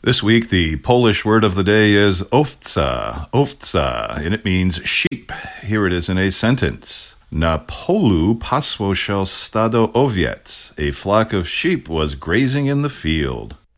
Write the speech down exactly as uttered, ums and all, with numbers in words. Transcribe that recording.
This week, the Polish word of the day is owca, owca, and it means sheep. Here it is in a sentence. Na polu pasło się stado owiec. A flock of sheep was grazing in the field.